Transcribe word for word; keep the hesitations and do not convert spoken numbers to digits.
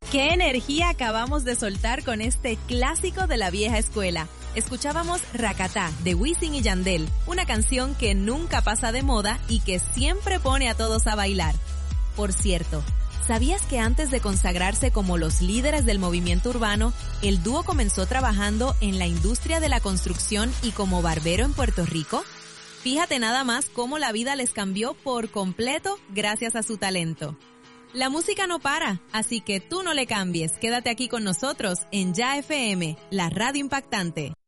¡Qué energía acabamos de soltar con este clásico de la vieja escuela! Escuchábamos Rakatá de Wisin y Yandel, una canción que nunca pasa de moda y que siempre pone a todos a bailar. Por cierto, ¿sabías que antes de consagrarse como los líderes del movimiento urbano, el dúo comenzó trabajando en la industria de la construcción y como barbero en Puerto Rico? Fíjate nada más cómo la vida les cambió por completo gracias a su talento. La música no para, así que tú no le cambies. Quédate aquí con nosotros en Ya F M, la radio impactante.